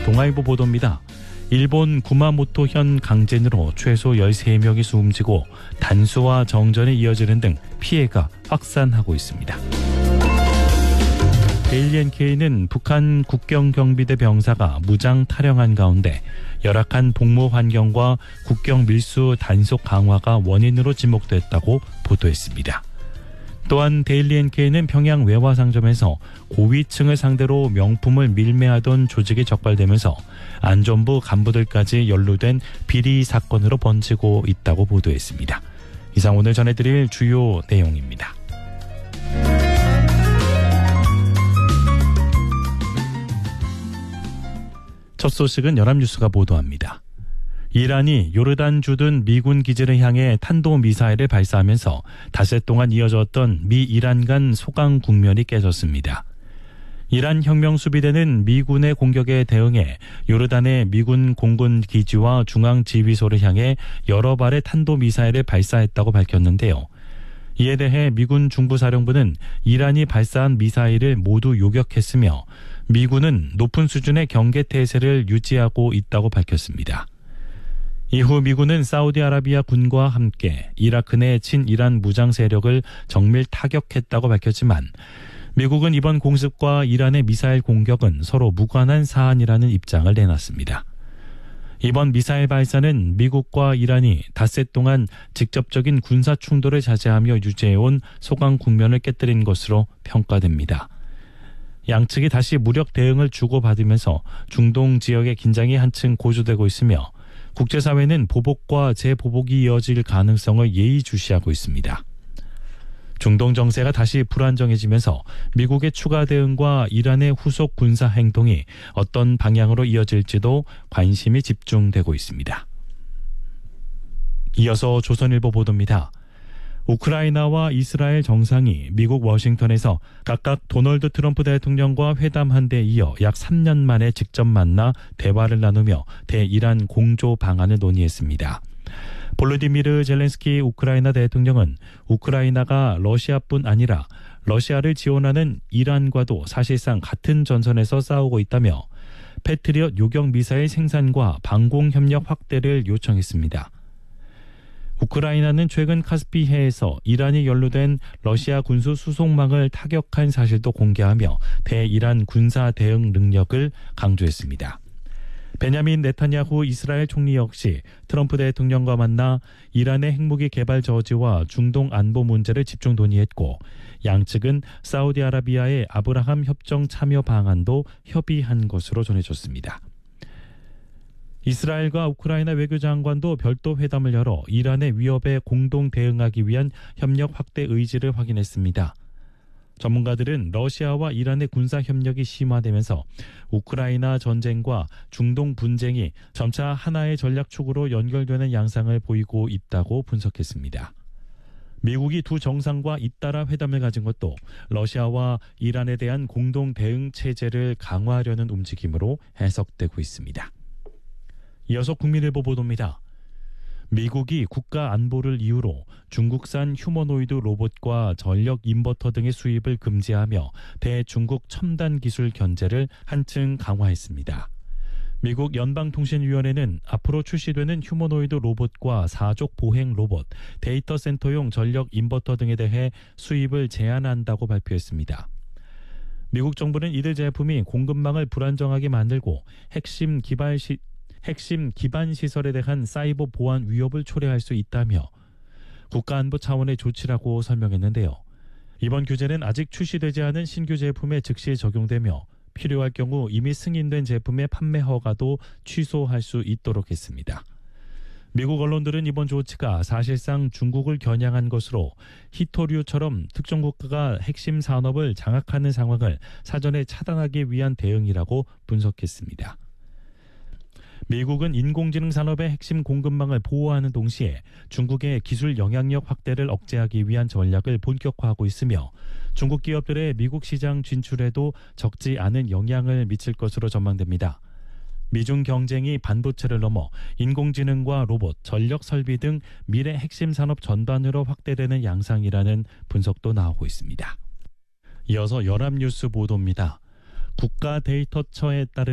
동아일보 보도입니다. 일본 구마모토현 강진으로 최소 13명이 숨지고 단수와 정전이 이어지는 등 피해가 확산하고 있습니다. 데일리 NK는 북한 국경경비대 병사가 무장 탈영한 가운데 열악한 복무 환경과 국경 밀수 단속 강화가 원인으로 지목됐다고 보도했습니다. 또한 데일리 NK는 평양 외화상점에서 고위층을 상대로 명품을 밀매하던 조직이 적발되면서 안전부 간부들까지 연루된 비리 사건으로 번지고 있다고 보도했습니다. 이상 오늘 전해드릴 주요 내용입니다. 첫 소식은 연합뉴스가 보도합니다. 이란이 요르단 주둔 미군 기지를 향해 탄도미사일을 발사하면서 닷새 동안 이어졌던 미 이란 간 소강 국면이 깨졌습니다. 이란 혁명수비대는 미군의 공격에 대응해 요르단의 미군 공군 기지와 중앙지휘소를 향해 여러 발의 탄도미사일을 발사했다고 밝혔는데요. 이에 대해 미군 중부사령부는 이란이 발사한 미사일을 모두 요격했으며 미군은 높은 수준의 경계태세를 유지하고 있다고 밝혔습니다. 이후 미군은 사우디아라비아 군과 함께 이라크 내 친이란 무장 세력을 정밀 타격했다고 밝혔지만 미국은 이번 공습과 이란의 미사일 공격은 서로 무관한 사안이라는 입장을 내놨습니다. 이번 미사일 발사는 미국과 이란이 닷새 동안 직접적인 군사 충돌을 자제하며 유지해온 소강 국면을 깨뜨린 것으로 평가됩니다. 양측이 다시 무력 대응을 주고받으면서 중동 지역의 긴장이 한층 고조되고 있으며 국제사회는 보복과 재보복이 이어질 가능성을 예의주시하고 있습니다. 중동 정세가 다시 불안정해지면서 미국의 추가 대응과 이란의 후속 군사 행동이 어떤 방향으로 이어질지도 관심이 집중되고 있습니다. 이어서 조선일보 보도입니다. 우크라이나와 이스라엘 정상이 미국 워싱턴에서 각각 도널드 트럼프 대통령과 회담한 데 이어 약 3년 만에 직접 만나 대화를 나누며 대이란 공조 방안을 논의했습니다. 볼로디미르 젤렌스키 우크라이나 대통령은 우크라이나가 러시아뿐 아니라 러시아를 지원하는 이란과도 사실상 같은 전선에서 싸우고 있다며 패트리엇 요격 미사일 생산과 방공 협력 확대를 요청했습니다. 우크라이나는 최근 카스피해에서 이란이 연루된 러시아 군수 수송망을 타격한 사실도 공개하며 대이란 군사 대응 능력을 강조했습니다. 베냐민 네타냐후 이스라엘 총리 역시 트럼프 대통령과 만나 이란의 핵무기 개발 저지와 중동 안보 문제를 집중 논의했고 양측은 사우디아라비아의 아브라함 협정 참여 방안도 협의한 것으로 전해졌습니다. 이스라엘과 우크라이나 외교장관도 별도 회담을 열어 이란의 위협에 공동 대응하기 위한 협력 확대 의지를 확인했습니다. 전문가들은 러시아와 이란의 군사 협력이 심화되면서 우크라이나 전쟁과 중동 분쟁이 점차 하나의 전략축으로 연결되는 양상을 보이고 있다고 분석했습니다. 미국이 두 정상과 잇따라 회담을 가진 것도 러시아와 이란에 대한 공동 대응 체제를 강화하려는 움직임으로 해석되고 있습니다. 이어서 국민일보 보도입니다. 미국이 국가 안보를 이유로 중국산 휴머노이드 로봇과 전력 인버터 등의 수입을 금지하며 대중국 첨단 기술 견제를 한층 강화했습니다. 미국 연방통신위원회는 앞으로 출시되는 휴머노이드 로봇과 사족 보행 로봇, 데이터 센터용 전력 인버터 등에 대해 수입을 제한한다고 발표했습니다. 미국 정부는 이들 제품이 공급망을 불안정하게 만들고 핵심 기반 시설에 대한 사이버 보안 위협을 초래할 수 있다며 국가안보 차원의 조치라고 설명했는데요. 이번 규제는 아직 출시되지 않은 신규 제품에 즉시 적용되며 필요할 경우 이미 승인된 제품의 판매 허가도 취소할 수 있도록 했습니다. 미국 언론들은 이번 조치가 사실상 중국을 겨냥한 것으로 히토류처럼 특정 국가가 핵심 산업을 장악하는 상황을 사전에 차단하기 위한 대응이라고 분석했습니다. 미국은 인공지능 산업의 핵심 공급망을 보호하는 동시에 중국의 기술 영향력 확대를 억제하기 위한 전략을 본격화하고 있으며 중국 기업들의 미국 시장 진출에도 적지 않은 영향을 미칠 것으로 전망됩니다. 미중 경쟁이 반도체를 넘어 인공지능과 로봇, 전력 설비 등 미래 핵심 산업 전반으로 확대되는 양상이라는 분석도 나오고 있습니다. 이어서 연합뉴스 보도입니다. 국가데이터처에 따르면